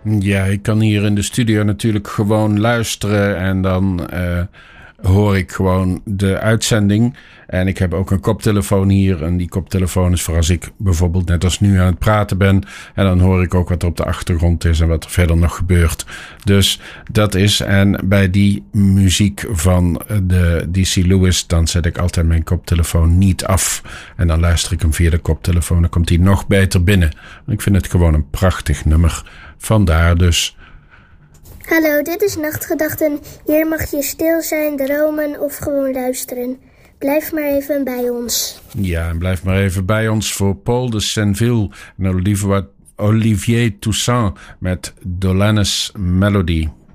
Ja, ik kan hier in de studio natuurlijk gewoon luisteren en dan hoor ik gewoon de uitzending. En ik heb ook een koptelefoon hier en die koptelefoon is voor als ik bijvoorbeeld net als nu aan het praten ben. En dan hoor ik ook wat er op de achtergrond is en wat er verder nog gebeurt. Dus dat is, en bij die muziek van de DC Lewis, dan zet ik altijd mijn koptelefoon niet af. En dan luister ik hem via de koptelefoon, dan komt hij nog beter binnen. Ik vind het gewoon een prachtig nummer. Vandaar dus. Hallo, dit is Nachtgedachten. Hier mag je stil zijn, dromen of gewoon luisteren. Blijf maar even bij ons. Ja, en blijf maar even bij ons voor Paul de Senneville en Olivier Toussaint met Dolanes Melody.